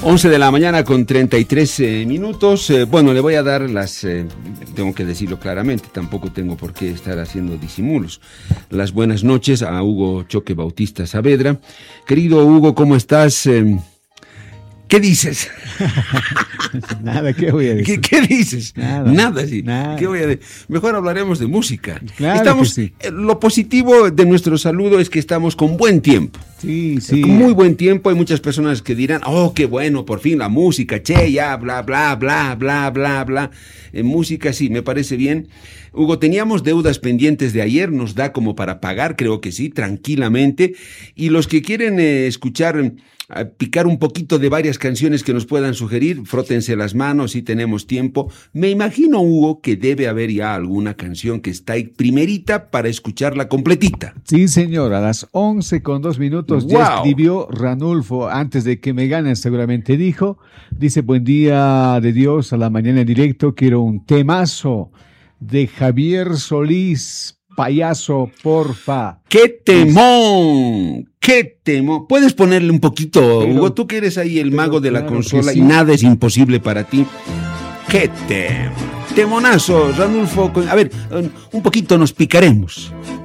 11 de la mañana con 33 minutos. Bueno, le voy a dar tengo que decirlo claramente, tampoco tengo por qué estar haciendo disimulos. Las buenas noches a Hugo Choque Bautista Saavedra. Querido Hugo, ¿cómo estás? ¿Qué dices? Nada, ¿qué voy a decir? ¿Qué dices? Nada, sí. Nada. ¿Qué voy a decir? Mejor hablaremos de música. Claro que sí. Lo positivo de nuestro saludo es que estamos con buen tiempo. Sí. Con muy buen tiempo. Hay muchas personas que dirán, oh, qué bueno, por fin la música, che, ya, bla, bla, bla, bla, bla, bla. En música sí, me parece bien. Hugo, teníamos deudas pendientes de ayer, nos da como para pagar, creo que sí, tranquilamente. Y los que quieren escuchar, picar un poquito de varias canciones que nos puedan sugerir, frótense las manos si tenemos tiempo. Me imagino, Hugo, que debe haber ya alguna canción que está ahí primerita para escucharla completita. Sí, señor, a las 11:02 ya escribió Ranulfo, antes de que me ganen seguramente dice, buen día de Dios a la mañana en directo, quiero un temazo de Javier Solís, payaso, porfa. ¡Qué temón! ¡Qué temón! ¿Puedes ponerle un poquito, Hugo? Tú que eres ahí el mago de la consola y nada es imposible para ti. ¡Qué temonazo, Ranulfo! A ver, un poquito nos picaremos.